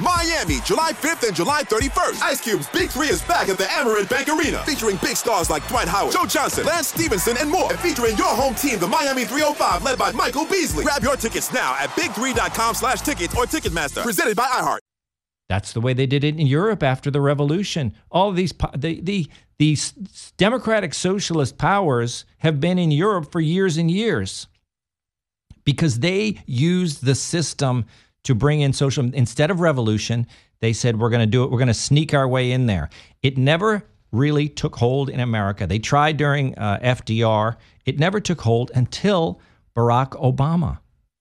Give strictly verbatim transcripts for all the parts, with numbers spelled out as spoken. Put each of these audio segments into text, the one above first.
Miami, July fifth and July thirty-first. Ice Cube's Big Three is back at the Amerant Bank Arena, featuring big stars like Dwight Howard, Joe Johnson, Lance Stevenson, and more. And featuring your home team, the Miami three oh five, led by Michael Beasley. Grab your tickets now at big three dot com slash tickets or Ticketmaster. Presented by iHeart. That's the way they did it in Europe after the revolution. All of these, the, the, these democratic socialist powers have been in Europe for years and years because they used the system to bring in social. Instead of revolution, they said, we're going to do it. We're going to sneak our way in there. It never really took hold in America. They tried during uh, F D R. It never took hold until Barack Obama.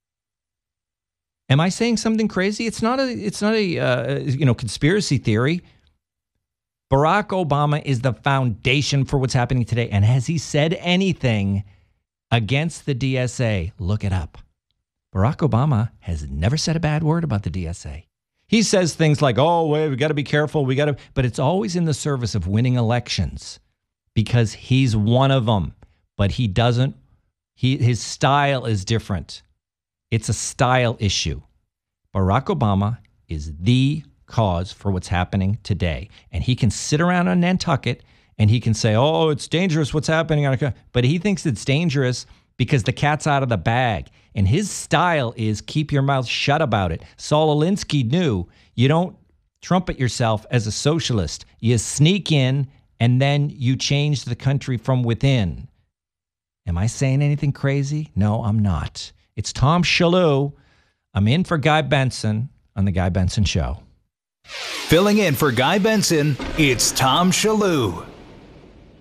Am I saying something crazy? It's not a, it's not a, uh, you know, conspiracy theory. Barack Obama is the foundation for what's happening today. And has he said anything against the D S A? Look it up. Barack Obama has never said a bad word about the D S A. He says things like, oh, wait, we got to be careful. We got to, but it's always in the service of winning elections because he's one of them, but he doesn't, he, his style is different. It's a style issue. Barack Obama is the cause for what's happening today. And he can sit around on Nantucket and he can say, oh, it's dangerous what's happening. But he thinks it's dangerous because the cat's out of the bag. And his style is keep your mouth shut about it. Saul Alinsky knew you don't trumpet yourself as a socialist. You sneak in and then you change the country from within. Am I saying anything crazy? No, I'm not. It's Tom Shillue. I'm in for Guy Benson on The Guy Benson Show. Filling in for Guy Benson, it's Tom Shillue.